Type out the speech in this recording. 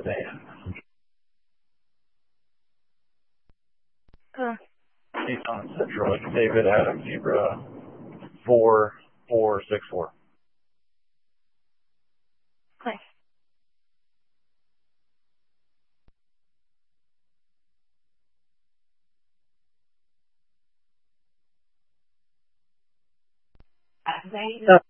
Uh, Nissan Sentra, David Adam Zebra 4464. nice. No,